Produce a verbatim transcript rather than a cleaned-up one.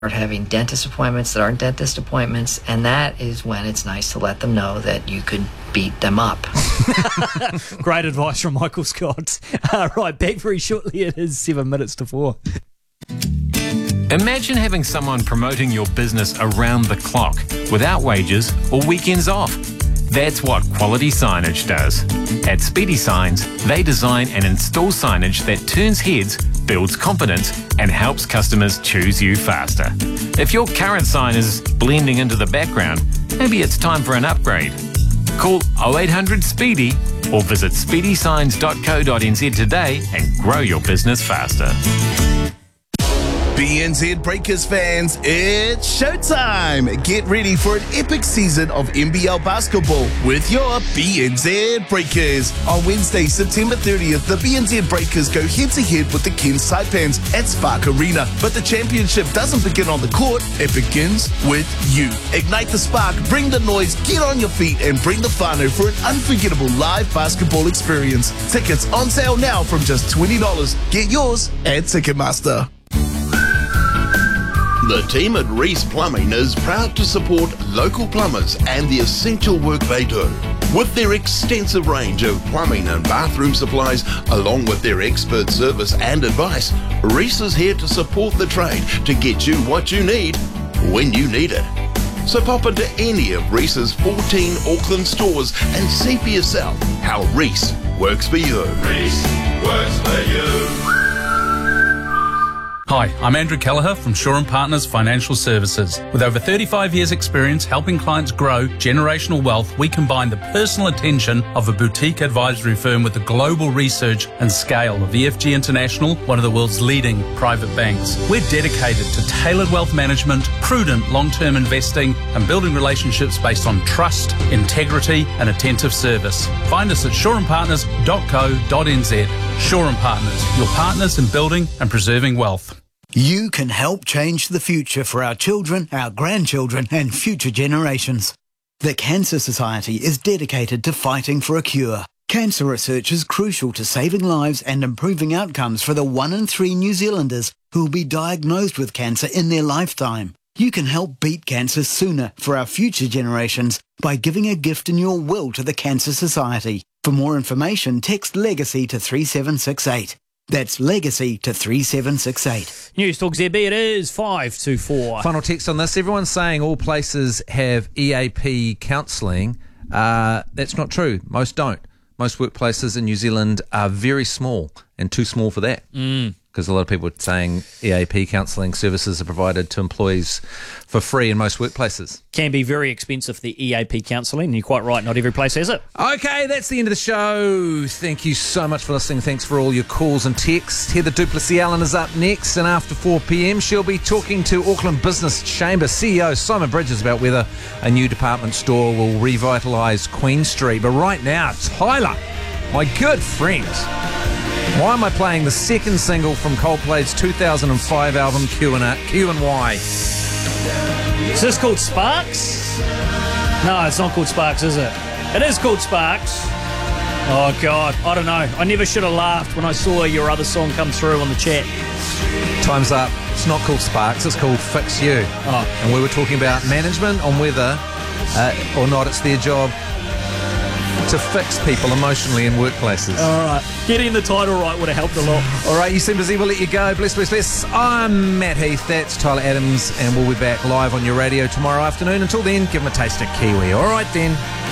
having dentist appointments that aren't dentist appointments, and that is when it's nice to let them know that you could beat them up. Great advice from Michael Scott. Uh, right, back very shortly. It is seven minutes to four. Imagine having someone promoting your business around the clock without wages or weekends off. That's what Quality Signage does. At Speedy Signs, they design and install signage that turns heads, builds confidence, and helps customers choose you faster. If your current sign is blending into the background, maybe it's time for an upgrade. Call oh eight hundred SPEEDY or visit speedy signs dot co dot n z today and grow your business faster. B N Z Breakers fans, it's showtime! Get ready for an epic season of N B L basketball with your B N Z Breakers. On Wednesday, September thirtieth, the B N Z Breakers go head-to-head with the Cairns Saipans at Spark Arena. But the championship doesn't begin on the court, it begins with you. Ignite the spark, bring the noise, get on your feet, and bring the whānau for an unforgettable live basketball experience. Tickets on sale now from just twenty dollars. Get yours at Ticketmaster. The team at Reese Plumbing is proud to support local plumbers and the essential work they do. With their extensive range of plumbing and bathroom supplies, along with their expert service and advice, Reese is here to support the trade to get you what you need when you need it. So pop into any of Reese's fourteen Auckland stores and see for yourself how Reese works for you. Reese works for you. Hi, I'm Andrew Kelleher from Shaw and Partners Financial Services. With over thirty-five years experience helping clients grow generational wealth, we combine the personal attention of a boutique advisory firm with the global research and scale of E F G International, one of the world's leading private banks. We're dedicated to tailored wealth management, prudent long-term investing, and building relationships based on trust, integrity, and attentive service. Find us at shaw and partners dot co dot n z. Shaw and Partners, your partners in building and preserving wealth. You can help change the future for our children, our grandchildren, and future generations. The Cancer Society is dedicated to fighting for a cure. Cancer research is crucial to saving lives and improving outcomes for the one in three New Zealanders who will be diagnosed with cancer in their lifetime. You can help beat cancer sooner for our future generations by giving a gift in your will to the Cancer Society. For more information, text LEGACY to three seven six eight. That's Legacy to three seven six eight. News Talk Z B, it is five two four. Final text on this. Everyone's saying all places have E A P counselling. Uh, that's not true. Most don't. Most workplaces in New Zealand are very small and too small for that. Mm. Because a lot of people are saying E A P counselling services are provided to employees for free in most workplaces. Can be very expensive, the E A P counselling, and you're quite right, not every place has it. Okay, that's the end of the show. Thank you so much for listening. Thanks for all your calls and texts. Heather Duplessis-Allen is up next, and after four p.m. she'll be talking to Auckland Business Chamber C E O Simon Bridges about whether a new department store will revitalise Queen Street. But right now, Tyler, my good friend. Why am I playing the second single from Coldplay's two thousand five album Q and Y? Is this called Sparks? No, it's not called Sparks, is it? It is called Sparks. Oh, God. I don't know. I never should have laughed when I saw your other song come through on the chat. Time's up. It's not called Sparks. It's called Fix You. Oh. And we were talking about management on whether uh, or not it's their job to fix people emotionally in workplaces. All right. Getting the title right would have helped a lot. All right, you seem busy. We'll let you go. Bless, bless, bless. I'm Matt Heath. That's Tyler Adams. And we'll be back live on your radio tomorrow afternoon. Until then, give them a taste of Kiwi. All right, then.